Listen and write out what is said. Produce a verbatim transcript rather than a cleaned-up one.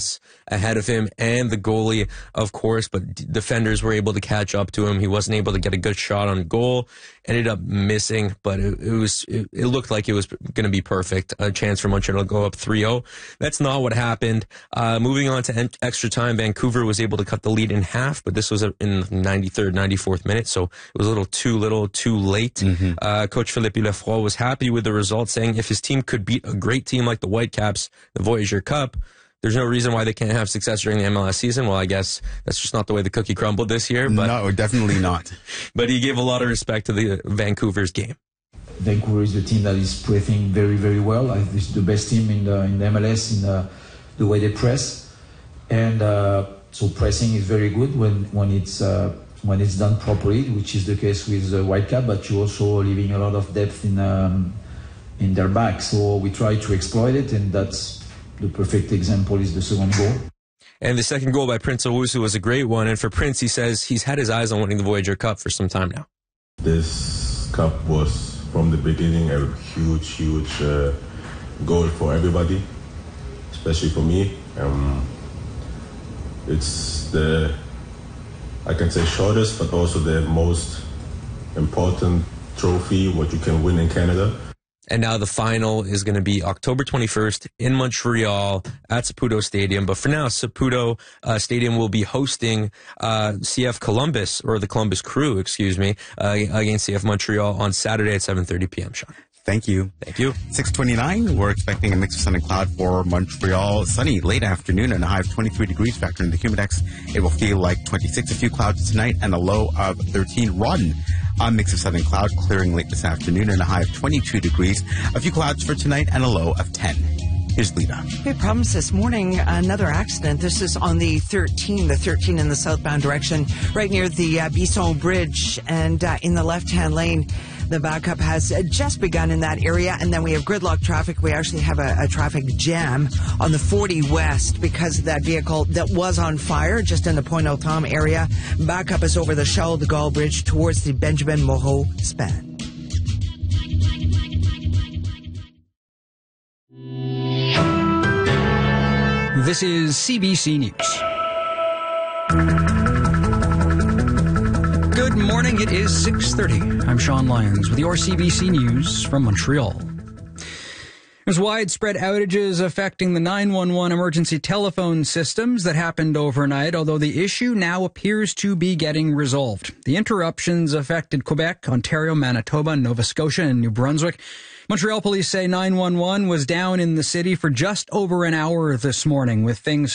pass ahead of him and the goalie, of course, but d- defenders were able to catch up to him. He wasn't able to get a good shot on goal, ended up missing, but it, it was it, it looked like it was going to be perfect. A chance for Montreal to go up three oh. That's not what happened. Uh, moving on to en- extra time, Vancouver was able to cut the lead in half, but this was in the ninety-third, ninety-fourth minute, so it was a little too little, too late. Mm-hmm. Uh, Coach Philippe Lefroy was happy with the result, saying if his team could beat a great team like the Whitecaps, the Voyageur Cup, there's no reason why they can't have success during the M L S season. Well, I guess that's just not the way the cookie crumbled this year. But, no, definitely not. But he gave a lot of respect to the Vancouver's game. Vancouver is a team that is pressing very, very well. It's the best team in the, in the M L S in the, the way they press. And uh, so pressing is very good when, when it's uh, when it's done properly, which is the case with the Whitecap, but you're also leaving a lot of depth in um, in their back. So we try to exploit it, and that's the perfect example is the second goal. And the second goal by Prince Owusu was a great one. And for Prince, he says he's had his eyes on winning the Voyageur Cup for some time now. This cup was, from the beginning, a huge, huge uh, goal for everybody, especially for me. Um, it's the, I can say, shortest, but also the most important trophy what you can win in Canada. And now the final is going to be October twenty-first in Montreal at Saputo Stadium. But for now, Saputo uh, Stadium will be hosting uh, C F Columbus, or the Columbus Crew, excuse me, uh, against C F Montreal on Saturday at seven thirty p.m., Sean. Thank you. Thank you. six twenty-nine, we're expecting a mix of sun and cloud for Montreal. Sunny late afternoon and a high of twenty-three degrees. Factor in the Humidex. It will feel like twenty-six. A few clouds tonight and a low of thirteen. Rawdon, a mix of sun and cloud, clearing late this afternoon and a high of twenty-two degrees. A few clouds for tonight and a low of ten. Here's Lita. Big problems this morning. Another accident. This is on the thirteen, the thirteen in the southbound direction, right near the uh, Bisson Bridge, and uh, in the left-hand lane. The backup has just begun in that area, and then we have gridlock traffic. We actually have a, a traffic jam on the forty West because of that vehicle that was on fire just in the Pointe-aux-Trembles area. Backup is over the Charles de Gaulle Bridge towards the Benjamin Moreau span. This is C B C News. Good morning. It is six thirty. I'm Sean Lyons with your C B C News from Montreal. There's widespread outages affecting the nine one one emergency telephone systems that happened overnight, although the issue now appears to be getting resolved. The interruptions affected Quebec, Ontario, Manitoba, Nova Scotia, and New Brunswick. Montreal police say nine one one was down in the city for just over an hour this morning, with things